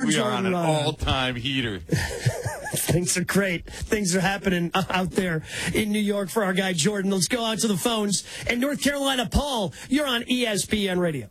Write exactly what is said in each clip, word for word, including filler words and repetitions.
we Jordan are on an Ryan. all-time heater. Things are great. Things are happening out there in New York for our guy Jordan. Let's go out to the phones. And North Carolina, Paul, you're on E S P N Radio.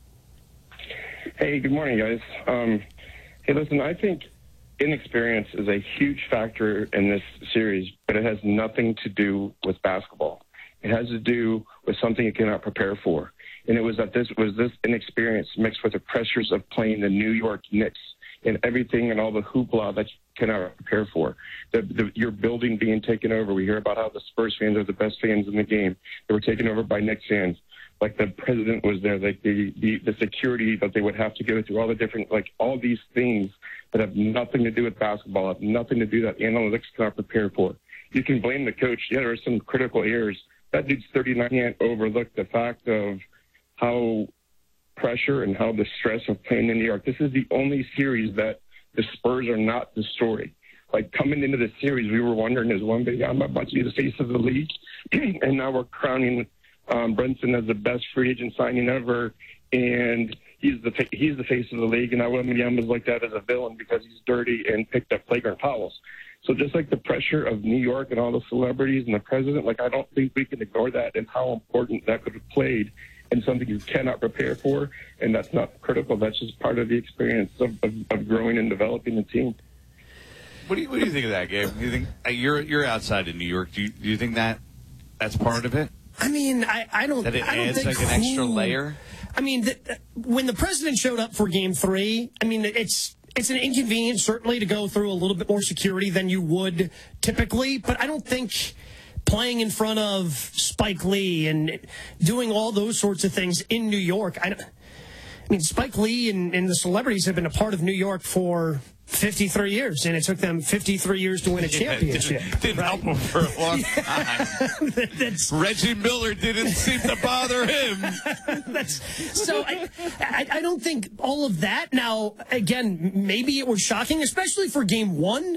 Hey, good morning, guys. Um, hey, listen, I think inexperience is a huge factor in this series, but it has nothing to do with basketball. It has to do with something you cannot prepare for. And it was that this was this inexperience mixed with the pressures of playing the New York Knicks and everything and all the hoopla that you cannot prepare for. The, the, your building being taken over. We hear about how the Spurs fans are the best fans in the game. They were taken over by Knicks fans. Like the president was there, like the, the, the security that they would have to go through, all the different, like all these things that have nothing to do with basketball, have nothing to do that analytics cannot prepare for. You can blame the coach. Yeah, there are some critical errors. That dude's thirty-nine can't overlook the fact of how pressure and how the stress of playing in New York. This is the only series that the Spurs are not the story. Like coming into the series, we were wondering, is Wembanyama about to be the face of the league? And now we're crowning um, Brunson as the best free agent signing ever, and he's the he's the face of the league. And now Wembanyama's looked at as a villain because he's dirty and picked up flagrant fouls. So just like the pressure of New York and all the celebrities and the president, like I don't think we can ignore that and how important that could have played in something you cannot prepare for. And that's not critical. That's just part of the experience of, of, of growing and developing the team. What do you What do you think of that, Gabe? Do you think uh, you're you're outside in New York? Do you Do you think that that's part of it? I mean, I, I don't. That it I don't adds think like an extra who, layer. I mean, the, when the president showed up for Game Three, I mean, it's. It's an inconvenience, certainly, to go through a little bit more security than you would typically, but I don't think playing in front of Spike Lee and doing all those sorts of things in New York, I, I mean, Spike Lee and, and the celebrities have been a part of New York for fifty-three years, and it took them fifty-three years to win a championship. Yeah, didn't didn't right? help them for a long time. That's, Reggie Miller didn't seem to bother him. that's, so I, I, I don't think all of that. Now, again, maybe it was shocking, especially for Game One,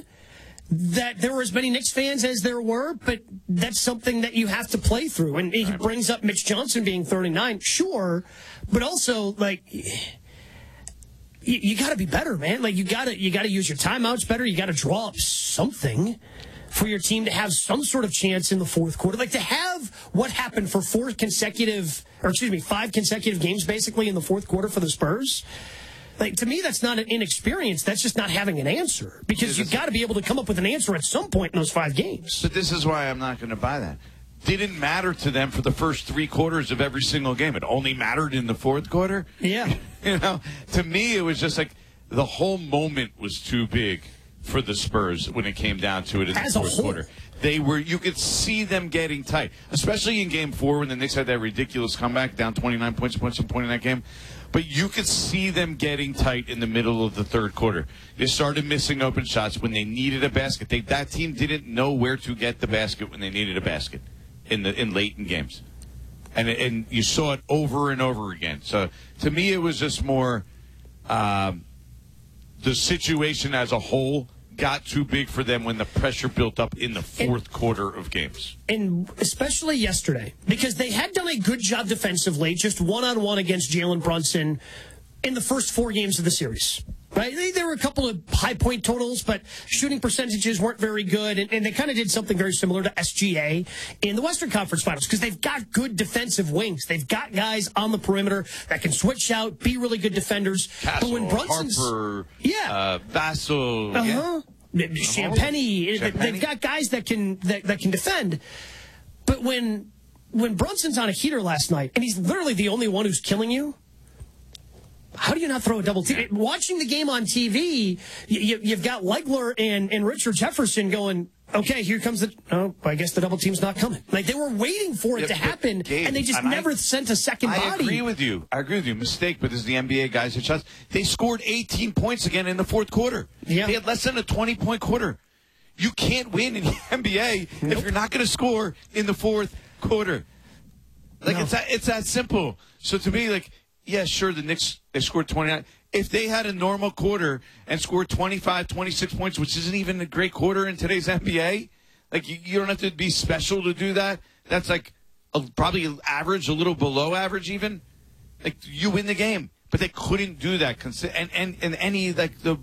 that there were as many Knicks fans as there were, but that's something that you have to play through. And he brings up Mitch Johnson being thirty-nine, sure, but also, like, you, you got to be better, man. Like, you got to you got to use your timeouts better. You got to draw up something for your team to have some sort of chance in the fourth quarter. Like, to have what happened for four consecutive, or excuse me, five consecutive games, basically, in the fourth quarter for the Spurs. Like, to me, that's not an inexperience. That's just not having an answer. Because you've got to be able to come up with an answer at some point in those five games. But this is why I'm not going to buy that. Didn't matter to them for the first three quarters of every single game. It only mattered in the fourth quarter. Yeah. You know, to me, it was just like the whole moment was too big for the Spurs when it came down to it in the As fourth quarter. They were, you could see them getting tight, especially in game four when the Knicks had that ridiculous comeback down twenty-nine points, points, some point in that game. But you could see them getting tight in the middle of the third quarter. They started missing open shots when they needed a basket. They, that team didn't know where to get the basket when they needed a basket in the in late in games, and and you saw it over and over again. So to me, it was just more um, the situation as a whole got too big for them when the pressure built up in the fourth and, quarter of games. And especially yesterday, because they had done a good job defensively, just one-on-one against Jalen Brunson in the first four games of the series. Right? There were a couple of high-point totals, but shooting percentages weren't very good, and, and they kind of did something very similar to S G A in the Western Conference Finals, because they've got good defensive wings. They've got guys on the perimeter that can switch out, be really good defenders. Castle, but when Brunson's, Harper, yeah, uh, Vassell, uh-huh. yeah. Champagny, Champagny, they've got guys that can that, that can defend. But when when Brunson's on a heater last night, and he's literally the only one who's killing you, how do you not throw a double team? Watching the game on T V, you, you've got Legler and, and Richard Jefferson going, okay, here comes the, oh, I guess the double team's not coming. Like, they were waiting for it yeah, to happen, Gabe, and they just and never I, sent a second I body. I agree with you. I agree with you. Mistake, but this is the N B A guys hit shots. They scored eighteen points again in the fourth quarter. Yeah. They had less than a twenty-point quarter. You can't win in the N B A nope. if you're not going to score in the fourth quarter. Like, no. it's that, it's that simple. So to me, like, yeah, sure, the Knicks, they scored twenty-nine. If they had a normal quarter and scored twenty-five, twenty-six points, which isn't even a great quarter in today's N B A, like, you, you don't have to be special to do that. That's, like, a, probably average, a little below average even. Like, you win the game. But they couldn't do that. And, and, and any, like, the